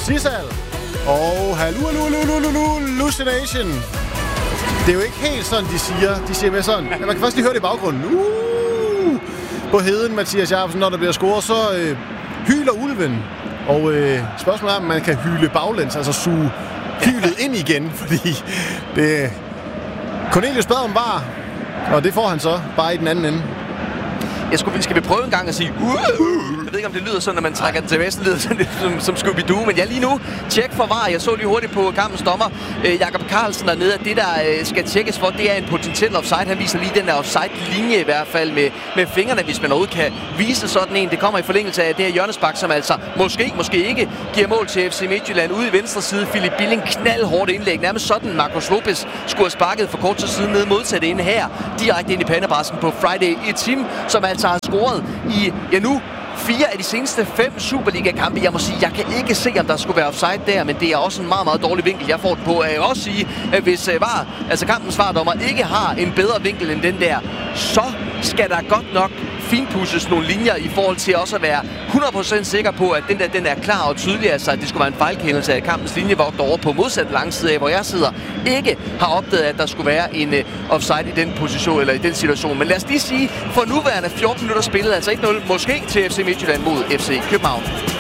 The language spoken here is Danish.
Sissal og Hallucination. Det er jo ikke helt sådan, de siger. De siger mere sådan. Man kan først lige høre det i baggrunden. På heden, Mathias Jacobsen, når der bliver scoret, så hyler ulven. Og spørgsmålet er, om man kan hyle baglæns, altså suge hylet ind igen, fordi det... Cornelius bad om var, og det får han så bare i den anden ende. Skal vi prøve en gang at sige Jeg ved ikke, om det lyder sådan, når man trækker den tilbage, så lyder sådan lidt som Scooby-Doo. Men lige nu, tjek for VAR. Jeg så lige hurtigt på kampens dommer, Jakob Carlsen dernede, at det, der skal tjekkes for, det er en potentiel offside. Han viser lige den der offside-linje i hvert fald med fingrene, hvis man overhovedet kan vise sådan en. Det kommer i forlængelse af det her hjørnespark, som altså måske ikke giver mål til FC Midtjylland. Ude i venstre side, Philip Billing knaldhårdt indlæg. Nærmest sådan, Marcos Lopez skulle have sparket for kort til siden ned modsat inde her. Direkte ind i pandebrassen på Friday Etim, som altså har scoret i, nu 4 af de seneste 5 Superliga-kampe. Jeg må sige, jeg kan ikke se, om der skulle være offside der, men det er også en meget, meget dårlig vinkel, jeg får den på. Jeg vil også sige, at hvis kampens VAR-dommer ikke har en bedre vinkel end den der, så skal der godt nok finpudses nogle linjer i forhold til også at være 100% sikker på, at den er klar og tydelig. Altså, at det skulle være en fejlkendelse af kampens linjevogter over på modsat langside af, hvor jeg sidder, ikke har opdaget, at der skulle være en offside i den position eller i den situation. Men lad os lige sige, for nuværende 14 minutter spillet, altså 1-0 måske til FC Midtjylland mod FC København.